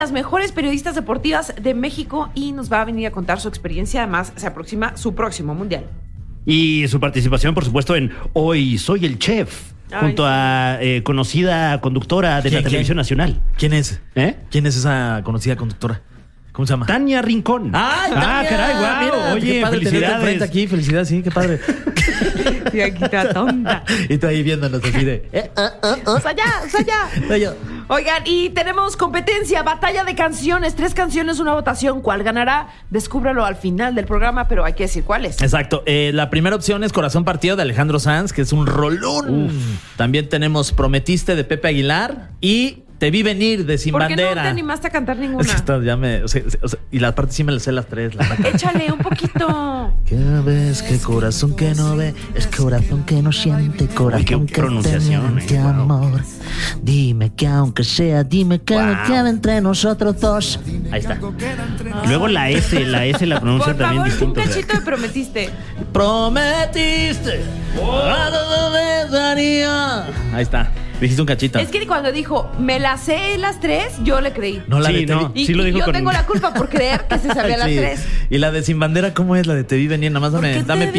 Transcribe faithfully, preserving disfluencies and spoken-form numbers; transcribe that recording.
Las mejores periodistas deportivas de México y nos va a venir a contar su experiencia. Además, se aproxima su próximo mundial. Y su participación, por supuesto, en Hoy Soy el Chef, Ay, junto sí. a eh, conocida conductora de la televisión nacional. ¿Quién es? ¿Eh? ¿Quién es esa conocida conductora? ¿Cómo se llama? Tania Rincón. ¡Ay, ah, Tania! caray, guau. Mira, Oye, qué padre felicidades. tenerte aquí, felicidades, sí, qué padre. Y aquí está tonta. Y tú ahí viéndonos así de... Eh, uh, uh, uh. ¡Usa ya, usa ya! Soy yo. Oigan, y tenemos competencia, batalla de canciones, tres canciones, una votación. ¿Cuál ganará? Descúbralo al final del programa, pero hay que decir cuáles. Exacto. Eh, la primera opción es Corazón Partido de Alejandro Sanz, que es un rolón. Uf. También tenemos Prometiste de Pepe Aguilar y Te Vi Venir de Sin ¿Por qué Bandera. no te animaste a cantar ninguna? Es que está, ya me, o sea, o sea, y la parte sí me la sé las tres. La Échale un poquito. ¿Qué ves? ¿Qué corazón que no ve? Es corazón que no siente, corazón qué pronunciación, que te miente, eh, amor. Wow. Dime que aunque sea, dime que wow. no queda entre nosotros dos. Ahí está. Ah. Luego la S, la S la pronuncia Por también favor, distinto. un cachito de Prometiste. Prometiste. Oh. Ahí está. Dijiste un cachito. Es que cuando dijo, me la sé las tres, yo le creí. No, la sí, de no. Y, sí lo dijo y yo con... tengo la culpa por creer que se sabía sí. las tres. Y la de Sin Bandera, ¿cómo es? La de Te Vi Venir, nada más dame, dame pie.